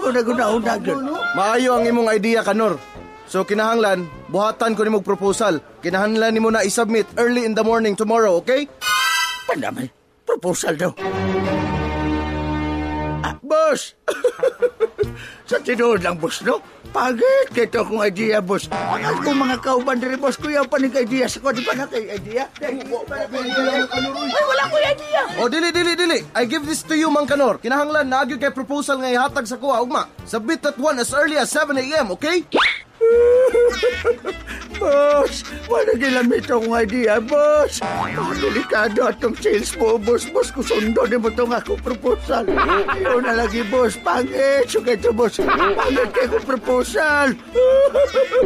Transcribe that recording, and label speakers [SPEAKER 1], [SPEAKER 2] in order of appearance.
[SPEAKER 1] ko na guna-unag yun.
[SPEAKER 2] Maayo ang imong idea, Kanor. So kinahanglan, buhatan ko nimog proposal. Kinahanglan nimo na isubmit early in the morning tomorrow, okay?
[SPEAKER 1] Pandamay, proposal daw. Boss! Sa tinood lang, boss, no? Pagit kito akong idea, boss. Ako mga kauban rin, boss, kuya pa ng idea. Sa di pa na kay idea? Ay, wala ko idea.
[SPEAKER 2] O, dili. I give this to you, Mang Kanor. Kinahanglan, naagyo kay proposal nga ihatag sa kuha, ugma. Submit that one as early as 7 a.m., okay?
[SPEAKER 1] Boss, wala gilamit akong idea, boss. Delikado atong sales mo, boss. Boss, kusundo din mo itong akong proposal. Yun na lagi, boss. Pangit. So, kaya boss, pangit kayo kong proposal.